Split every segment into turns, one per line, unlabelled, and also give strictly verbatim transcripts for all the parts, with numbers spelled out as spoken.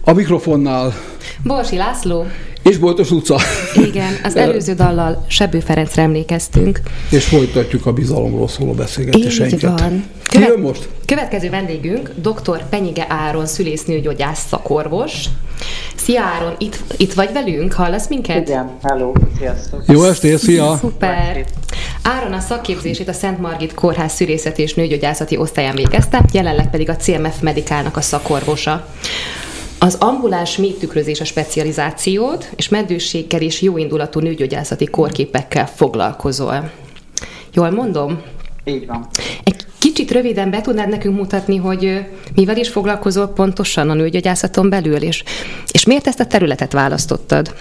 A mikrofonnál
Borsi László.
És Boltos utca.
Igen, az előző dallal Sebő Ferencre emlékeztünk.
És folytatjuk a bizalomról szóló beszélgetéseinket.
Így van.
Követ- Ki jön most?
Következő vendégünk dr. Penyige Áron, szülésznőgyógyász szakorvos. Szia Áron, itt, itt vagy velünk? Hallasz minket?
Igen, hello, sziasztok.
Jó estét, szia!
Szuper! Áron a szakképzését a Szent Margit Kórház szülészeti és nőgyógyászati osztályán végezte, jelenleg pedig a cé em ef Medikálnak a szakorvosa. Az ambuláns méhtükrözés a specializációt, és meddőséggel és jóindulatú nőgyógyászati kórképekkel foglalkozol. Jól mondom?
Így van.
Egy kicsit röviden be tudnád nekünk mutatni, hogy mivel is foglalkozol pontosan a nőgyógyászaton belül, és, és miért ezt a területet választottad?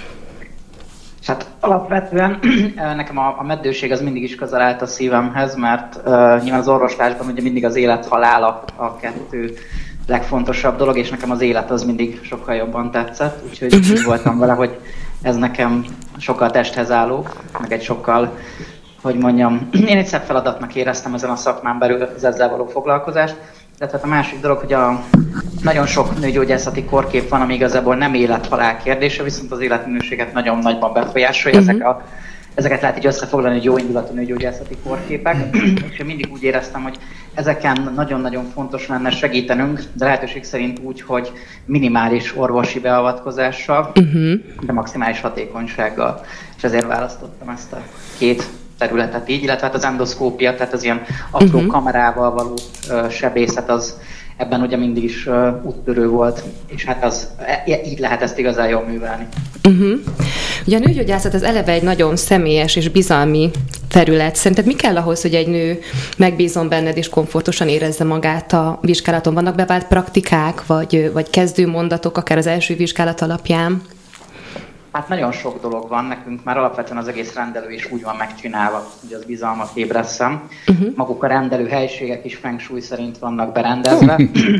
Hát alapvetően nekem a, a meddőség az mindig is közel állt a szívemhez, mert uh, nyilván az orvoslásban ugye mindig az élet-halál a, a kettő legfontosabb dolog, és nekem az élet az mindig sokkal jobban tetszett, úgyhogy uh-huh. úgy voltam vele, hogy ez nekem sokkal testhez álló, meg egy sokkal, hogy mondjam, én egy szebb feladatnak éreztem ezen a szakmán belül az ezzel való foglalkozást. Tehát a másik dolog, hogy a nagyon sok nőgyógyászati kórkép van, ami igazából nem élet-halál kérdése, viszont az életminőséget nagyon nagyban befolyásolja. Uh-huh. Ezek a, ezeket lehet így összefoglalni, hogy jóindulatú nőgyógyászati kórképek. És én mindig úgy éreztem, hogy ezeken nagyon-nagyon fontos lenne segítenünk, de lehetőség szerint úgy, hogy minimális orvosi beavatkozással, uh-huh. de maximális hatékonysággal. És ezért választottam ezt a két területet így, illetve hát az endoszkópia, tehát az ilyen apró uh-huh. kamerával való uh, sebészet, az ebben ugye mindig is uh, úttörő volt, és hát az, e, így lehet ezt igazán jól művelni.
Uh-huh. Ugye a nőgyógyászat az eleve egy nagyon személyes és bizalmi terület. Szerinted mi kell ahhoz, hogy egy nő megbízom benned és komfortosan érezze magát a vizsgálaton? Vannak bevált praktikák, vagy, vagy kezdőmondatok, akár az első vizsgálat alapján?
Hát nagyon sok dolog van, nekünk már alapvetően az egész rendelő is úgy van megcsinálva, hogy az bizalmat ébresszen. Uh-huh. Maguk a rendelő helységek is feng shui szerint vannak berendezve,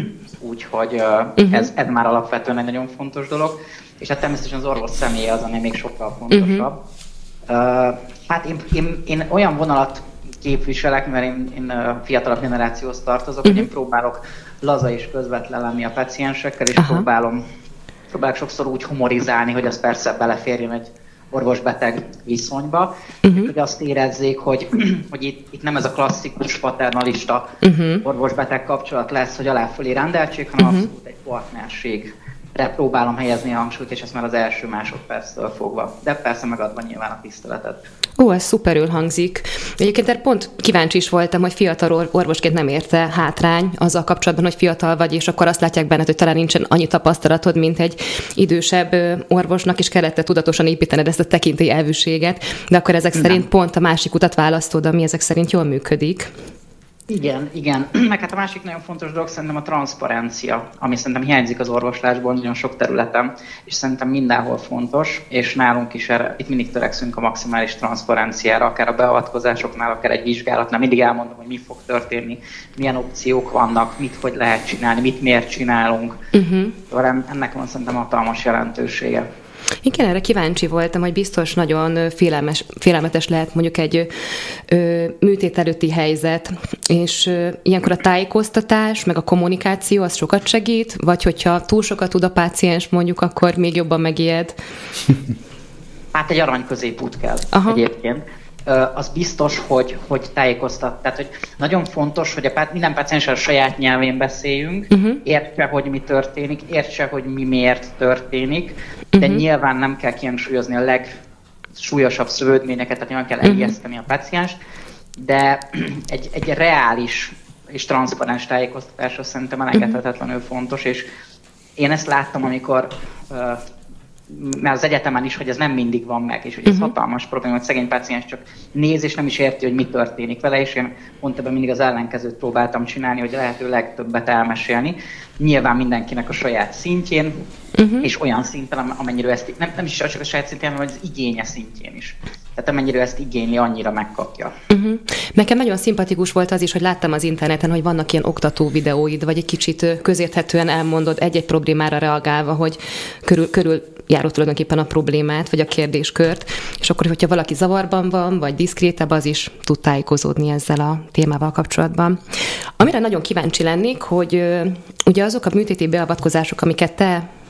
úgyhogy uh, uh-huh. ez, ez már alapvetően egy nagyon fontos dolog. És hát természetesen az orvos személye az, ami még sokkal fontosabb. Uh-huh. Uh, hát én, én, én olyan vonalat képviselek, mert én, én a fiatalabb generációhoz tartozok, uh-huh. hogy én próbálok laza és közvetlen lenni a paciensekkel, és uh-huh. próbálom Próbálok sokszor úgy humorizálni, hogy az persze beleférjön egy orvos-beteg viszonyba, uh-huh. hogy azt érezzék, hogy, hogy itt, itt nem ez a klasszikus paternalista uh-huh. orvos-beteg kapcsolat lesz, hogy alá-fölé rendeltség, hanem uh-huh. abszolút egy partnerségre próbálom helyezni a hangsúlyt, és ezt már az első másodperctől fogva. De persze megadva nyilván a tiszteletet.
Ó, ez szuperül hangzik. Egyébként pont kíváncsi is voltam, hogy fiatal orvosként nem érte hátrány azzal kapcsolatban, hogy fiatal vagy, és akkor azt látják benned, hogy talán nincsen annyi tapasztalatod, mint egy idősebb orvosnak, is kellett tudatosan építened ezt a tekintélyi elvűséget, de akkor ezek nem. szerint pont a másik utat választod, ami ezek szerint jól működik.
Igen, igen. Meg hát a másik nagyon fontos dolog szerintem a transzparencia, ami szerintem hiányzik az orvoslásból nagyon sok területen, és szerintem mindenhol fontos, és nálunk is erre, itt mindig törekszünk a maximális transzparenciára, akár a beavatkozásoknál, akár egy vizsgálatnál, mindig elmondom, hogy mi fog történni, milyen opciók vannak, mit hogy lehet csinálni, mit miért csinálunk. Uh-huh. Ennek van szerintem hatalmas jelentősége.
Igen, erre kíváncsi voltam, hogy biztos nagyon félelmes, félelmetes lehet mondjuk egy ö, műtét előtti helyzet, és ö, ilyenkor a tájékoztatás, meg a kommunikáció az sokat segít, vagy hogyha túl sokat tud a páciens mondjuk, akkor még jobban megijed?
Hát egy arany középút kell. Aha. Egyébként. Az biztos, hogy, hogy tájékoztat. Tehát, hogy nagyon fontos, hogy a, minden pácienssel a saját nyelvén beszéljünk, uh-huh. értse, hogy mi történik, értse, hogy mi miért történik, de uh-huh. nyilván nem kell kihangsúlyozni a legsúlyosabb szövődményeket, tehát nyilván kell elijeszteni a pácienst, de egy, egy reális és transzparens tájékoztatásra szerintem elengedhetetlenül fontos, és én ezt láttam, amikor uh, mert az egyetemen is, hogy ez nem mindig van meg, és hogy ez uh-huh. hatalmas probléma, hogy szegény páciens csak néz, és nem is érti, hogy mi történik vele, és én pont ebben mindig az ellenkezőt próbáltam csinálni, hogy lehető legtöbbet elmesélni. Nyilván mindenkinek a saját szintjén, uh-huh. és olyan szinten, amennyire ezt, nem, nem is csak a saját szintjén, hanem az igénye szintjén is. Tehát amennyire ezt igényli, annyira megkapja. Uh-huh.
Nekem nagyon szimpatikus volt az is, hogy láttam az interneten, hogy vannak ilyen oktató videóid, vagy egy kicsit közérthetően elmondod egy-egy problémára reagálva, hogy körül, körül járod tulajdonképpen a problémát, vagy a kérdéskört, és akkor, hogyha valaki zavarban van, vagy diszkrétebb, az is tud tájékozódni ezzel a témával kapcsolatban. Amire nagyon kíváncsi lennék, hogy ugye azok a műtéti beavatkozások, amiket te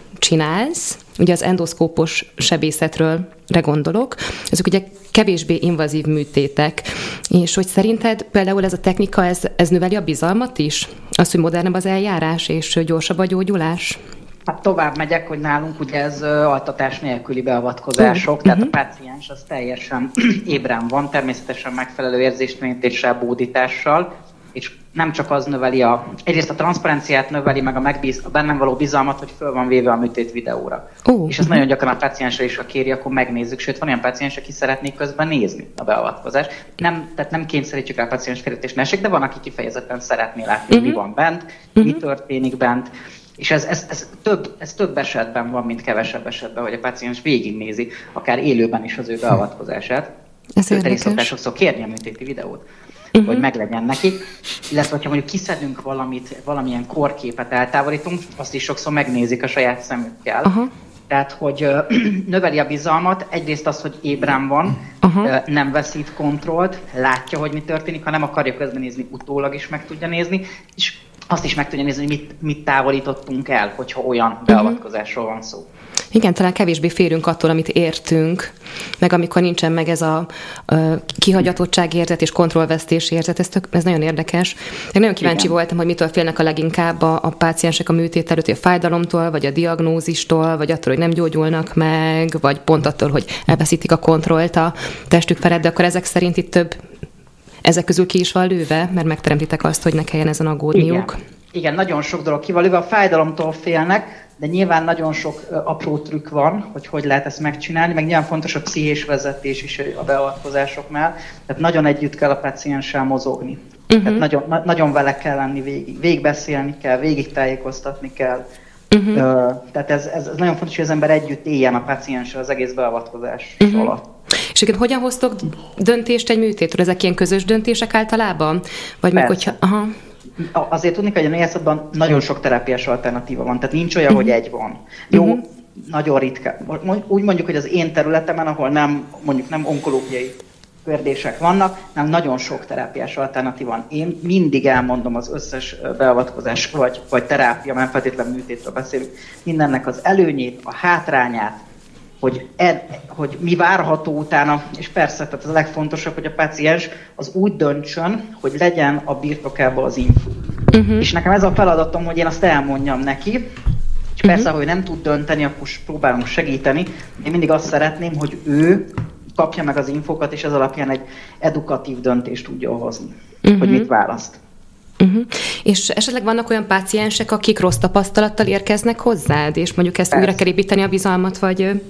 csinálsz, ugye az endoszkópos sebészetről gondolok, azok ugye kevésbé invazív műtétek, és hogy szerinted például ez a technika, ez, ez növeli a bizalmat is? Az, hogy modernebb az eljárás, és gyorsabb a gyógyulás?
Hát tovább megyek, hogy nálunk ugye ez altatás nélküli beavatkozások, uh, tehát uh-huh. a páciens az teljesen ébren van, természetesen megfelelő érzéstelenítéssel, bódítással, és nem csak az növeli a, egyrészt a transzparenciát növeli, meg a, megbíz, a bennem való bizalmat, hogy föl van véve a műtét videóra. Uh, és ezt uh-huh. nagyon gyakran a páciensre is, ha kéri, akkor megnézzük, sőt van olyan páciens, aki szeretnék közben nézni a beavatkozást. Nem, tehát nem kényszerítjük rá a páciens kerítés ne esik, de van, aki kifejezetten szeretné látni, uh-huh. mi van bent, uh-huh. mi történik bent. És ez, ez, ez, több, ez több esetben van, mint kevesebb esetben, hogy a páciens végignézi, akár élőben is az ő beavatkozását. Őt el is szokták sokszor kérni a műtéti videót, uh-huh. hogy meglegyen neki. Illetve, hogyha mondjuk kiszedünk valamit, valamilyen korképet eltávolítunk, azt is sokszor megnézik a saját szemükkel. Uh-huh. Tehát, hogy ö, növeli a bizalmat, egyrészt az, hogy ébren van, uh-huh. ö, nem veszít kontrollt, látja, hogy mi történik, ha nem akarja közben nézni, utólag is meg tudja nézni, és azt is meg tudja nézni, hogy mit, mit távolítottunk el, hogyha olyan beavatkozásról van szó.
Igen, talán kevésbé félünk attól, amit értünk, meg amikor nincsen meg ez a uh, kihagyatottságérzet és kontrollvesztésérzet, ez, tök, ez nagyon érdekes. Én nagyon kíváncsi Igen. voltam, hogy mitől félnek a leginkább a, a páciensek a műtét előtt, a fájdalomtól, vagy a diagnózistól, vagy attól, hogy nem gyógyulnak meg, vagy pont attól, hogy elveszítik a kontrollt a testük felett, de akkor ezek szerint itt több ezek közül ki is van lőve, mert megteremtitek azt, hogy ne kelljen ezen aggódniuk.
Igen. Igen, nagyon sok dolog ki van lőve. A fájdalomtól félnek, de nyilván nagyon sok uh, apró trükk van, hogy hogy lehet ezt megcsinálni, meg nyilván fontos a pszichés vezetés is a beavatkozásoknál, tehát nagyon együtt kell a pácienssel mozogni. Uh-huh. Tehát nagyon, na, nagyon vele kell lenni végig, végigbeszélni kell, végig tájékoztatni kell. Uh-huh. Uh, tehát ez, ez, ez nagyon fontos, hogy az ember együtt éljen a pácienssel az egész beavatkozás uh-huh. alatt.
És egyébként hogyan hoztok döntést egy műtétről? Ezek ilyen közös döntések általában? Vagy meg, hogyha... Aha.
Azért tudni, hogy a nőgyászatban nagyon sok terápiás alternatíva van, tehát nincs olyan, uh-huh. hogy egy van. Jó, uh-huh. nagyon ritka. Úgy mondjuk, hogy az én területemen, ahol nem, mondjuk nem onkológiai kérdések vannak, nem nagyon sok terápiás alternatíva van. Én mindig elmondom az összes beavatkozás vagy, vagy terápia, nem feltétlenül műtétről beszélünk, mindennek az előnyét, a hátrányát, hogy, ed, hogy mi várható utána, és persze, tehát az a legfontosabb, hogy a páciens az úgy döntsön, hogy legyen a birtokában az info. Uh-huh. És nekem ez a feladatom, hogy én azt elmondjam neki, és persze, uh-huh. ha ő nem tud dönteni, akkor próbálunk segíteni. Én mindig azt szeretném, hogy ő kapja meg az infókat, és ez alapján egy edukatív döntést tudja hozni, uh-huh. hogy mit választ.
Uh-huh. És esetleg vannak olyan páciensek, akik rossz tapasztalattal érkeznek hozzád, és mondjuk ezt Persze. újra kell építeni a bizalmat, vagy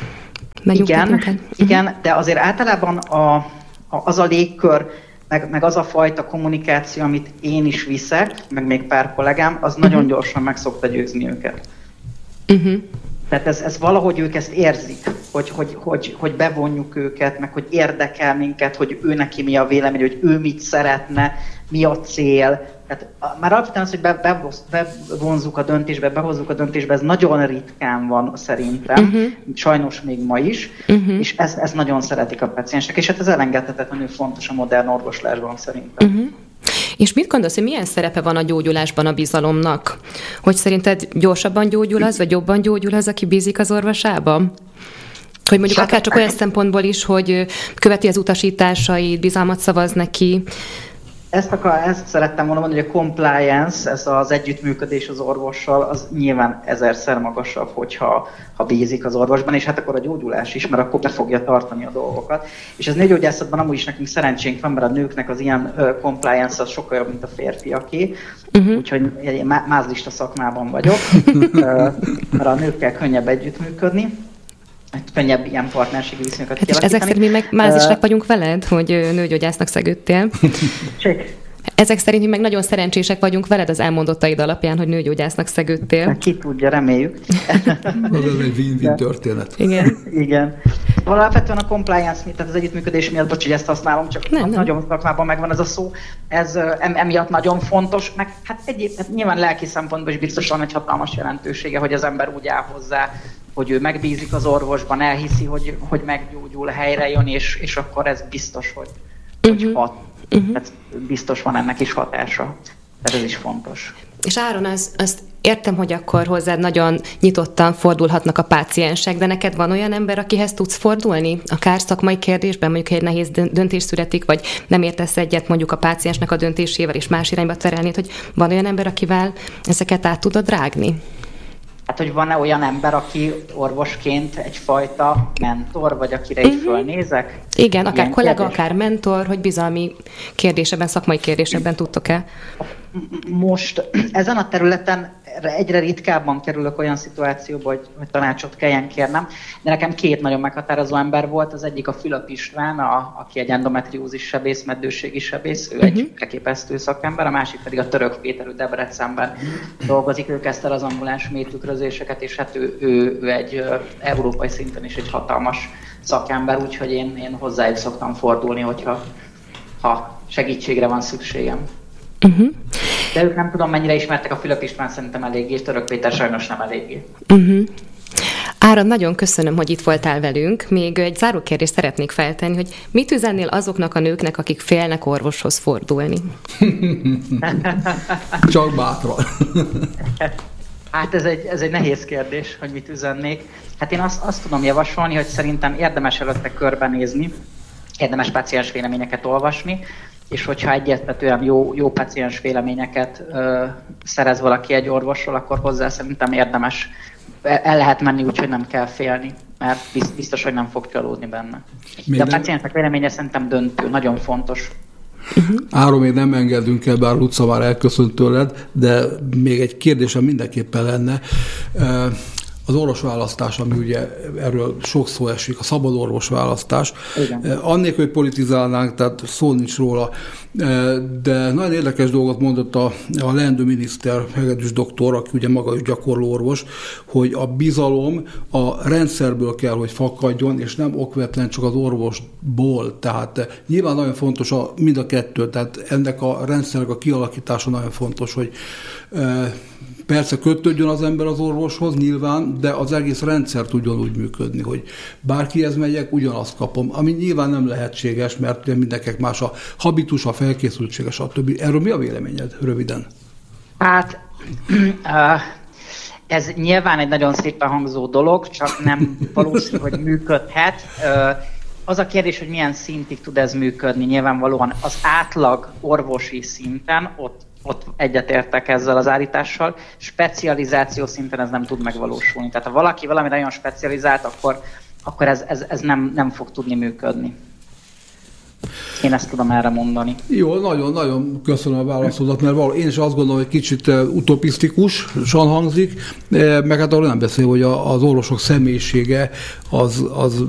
igen, uh-huh. igen, de azért általában a, a, az a légkör, meg, meg az a fajta kommunikáció, amit én is viszek, meg még pár kollégám, az uh-huh. nagyon gyorsan meg szokta győzni őket. Uh-huh. Tehát ez, ez valahogy ők ezt érzik, hogy, hogy, hogy, hogy bevonjuk őket, meg hogy érdekel minket, hogy ő neki mi a vélemény, hogy ő mit szeretne, mi a cél. Tehát már alapvetően az, hogy be, bevonzuk a döntésbe, behozzuk a döntésbe, ez nagyon ritkán van szerintem, uh-huh. sajnos még ma is, uh-huh. és ezt, ezt nagyon szeretik a páciensek, és hát ez elengedhetetlenül fontos a modern orvoslásban szerintem. Uh-huh.
És mit gondolsz, hogy milyen szerepe van a gyógyulásban a bizalomnak? Hogy szerinted gyorsabban gyógyul az, vagy jobban gyógyul az, aki bízik az orvosában? Hogy mondjuk hát, akár csak olyan szempontból is, hogy követi az utasításait, bizalmat szavaz neki.
Ezt, akar, ezt szerettem volna mondani, hogy a compliance, ez az együttműködés az orvossal, az nyilván ezerszer magasabb, hogyha ha bízik az orvosban, és hát akkor a gyógyulás is, mert akkor be fogja tartani a dolgokat. És ez nőgyógyászatban amúgy is nekünk szerencsénk van, mert a nőknek az ilyen uh, compliance az sokkal jobb, mint a férfiaké. Uh-huh. Úgyhogy egy mázlista szakmában vagyok, uh, mert a nőkkel könnyebb együttműködni. Könnyebb ilyen partnerségi viszonyokat
hát kialakítani. Ezek szerint mi meg mázlisek uh, vagyunk veled, hogy nőgyógyásznak szegődtél.
Csek.
Ezek szerint mi meg nagyon szerencsések vagyunk veled az elmondottaid alapján, hogy nőgyógyásznak szegődtél.
Ki tudja, reméljük.
Az egy win-win történet.
Igen.
Igen. Alapvetően a compliance, tehát az együttműködés miatt, bocs, hogy ezt használom, csak nem, nagyon nem. Szakmában megvan ez a szó, ez em, emiatt nagyon fontos, meg hát egyébként nyilván lelki szempontból is biztos van egy hatalmas jelentősége, hogy az ember úgy áll hozzá, hogy ő megbízik az orvosban, elhiszi, hogy, hogy meggyógyul, helyre jön, és, és akkor ez biztos, hogy, uh-huh. hogy hat. Uh-huh. Tehát biztos van ennek is hatása. Tehát ez is fontos.
És Áron, az, azt értem, hogy akkor hozzád nagyon nyitottan fordulhatnak a páciensek, de neked van olyan ember, akihez tudsz fordulni? Akár szakmai kérdésben, mondjuk egy nehéz döntés születik, vagy nem értesz egyet mondjuk a páciensnek a döntésével, és más irányba terelnéd, hogy van olyan ember, akivel ezeket át tudod rágni?
Hát, hogy van-e olyan ember, aki orvosként egyfajta mentor, vagy akire így uh-huh. fölnézek?
Igen, akár ilyen kollega, kérdés? Akár mentor, hogy bizalmi kérdésekben, szakmai kérdésekben tudtok-e?
Most ezen a területen egyre ritkábban kerülök olyan szituációba, hogy, hogy tanácsot kelljen kérnem, de nekem két nagyon meghatározó ember volt, az egyik a Fülöp István, a, aki egy endometriózis sebész, meddőségi sebész, ő uh-huh. egy elképesztő szakember, a másik pedig a Török Péter, ő Debrecenben dolgozik, ő kezdte el az ambuláns mélytükrözéseket, és hát ő, ő, ő egy uh, európai szinten is egy hatalmas szakember, úgyhogy én, én hozzájuk szoktam fordulni, hogyha ha segítségre van szükségem. Uh-huh. De ők nem tudom, mennyire ismertek, a Fülöp István szerintem eléggé, és Török Péter sajnos nem eléggé.
Uh-huh. Árad, nagyon köszönöm, hogy itt voltál velünk. Még egy záró kérdést szeretnék feltenni, hogy mit üzennél azoknak a nőknek, akik félnek orvoshoz fordulni?
Csak bátran.
Hát ez egy, ez egy nehéz kérdés, hogy mit üzennék. Hát én azt, azt tudom javasolni, hogy szerintem érdemes előtte körbenézni, érdemes páciens véleményeket olvasni, és hogyha egyértelműen jó, jó páciens véleményeket ö, szerez valaki egy orvosról, akkor hozzá szerintem érdemes. El lehet menni úgy, hogy nem kell félni, mert biztos, hogy nem fog csalódni benne. Még de a páciensnek véleménye szerintem döntő, nagyon fontos.
Uh-huh. Áron, még nem engedünk el, bár Luca már elköszönt tőled, de még egy kérdésem mindenképpen lenne. Az orvosválasztás, ami ugye erről sok szó esik, a szabad orvosválasztás. Igen. Annélkül, hogy politizálnánk, tehát szó nincs róla, de nagyon érdekes dolgot mondott a, a leendő miniszter, Hegedűs doktor, aki ugye maga is gyakorló orvos, hogy a bizalom a rendszerből kell, hogy fakadjon, és nem okvetlen csak az orvosból. Tehát nyilván nagyon fontos a, mind a kettő, tehát ennek a rendszernek a kialakítása nagyon fontos, hogy persze kötődjön az ember az orvoshoz nyilván, de az egész rendszer tudjon úgy működni, hogy bárkihez megyek, ugyanazt kapom, ami nyilván nem lehetséges, mert mindenkinek más a habitus, a felkészültsége, stb. Erről mi a véleményed röviden?
Hát ez nyilván egy nagyon szépen hangzó dolog, csak nem valószínű, hogy működhet. Az a kérdés, hogy milyen szintig tud ez működni. Nyilvánvalóan az átlag orvosi szinten ott ott egyetértek ezzel az állítással, specializáció szinten ez nem tud megvalósulni. Tehát ha valaki valami nagyon specializált, akkor, akkor ez, ez, ez nem, nem fog tudni működni. Én ezt tudom erre mondani.
Jó, nagyon-nagyon köszönöm a válaszodat, mert való, én is azt gondolom, hogy kicsit utopisztikusan hangzik, meg hát arról nem beszél, hogy az orvosok személyisége az, az